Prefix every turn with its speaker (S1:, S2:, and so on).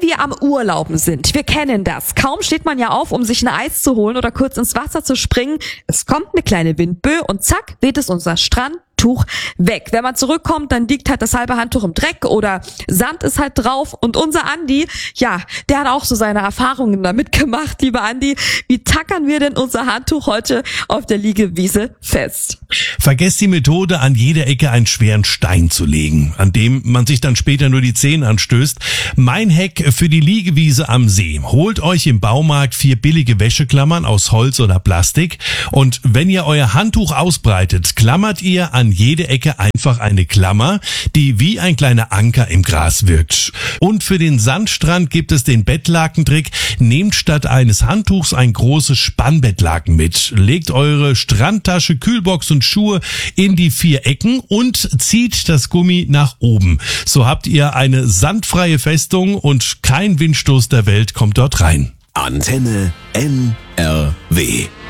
S1: wir am Urlauben sind, wir kennen das. Kaum steht man ja auf, um sich ein Eis zu holen oder kurz ins Wasser zu springen. Es kommt eine kleine Windböe und zack, weht es unser Strandtuch weg. Wenn man zurückkommt, dann liegt halt das halbe Handtuch im Dreck oder Sand ist halt drauf. Und unser Andi, ja, der hat auch so seine Erfahrungen damit gemacht. Lieber Andi, wie tackern wir denn unser Handtuch heute auf der Liegewiese fest?
S2: Vergesst die Methode, an jeder Ecke einen schweren Stein zu legen, an dem man sich dann später nur die Zähne anstößt. Mein Hack für die Liegewiese am See. Holt euch im Baumarkt 4 billige Wäscheklammern aus Holz oder Plastik und wenn ihr euer Handtuch ausbreitet, klammert ihr an jede Ecke einfach eine Klammer, die wie ein kleiner Anker im Gras wirkt. Und für den Sandstrand gibt es den Bettlakentrick. Nehmt statt eines Handtuchs ein großes Spannbettlaken mit. Legt eure Strandtasche, Kühlbox und Schuhe in die 4 Ecken und zieht das Gummi nach oben. So habt ihr eine sandfreie Festung und kein Windstoß der Welt kommt dort rein.
S3: Antenne NRW.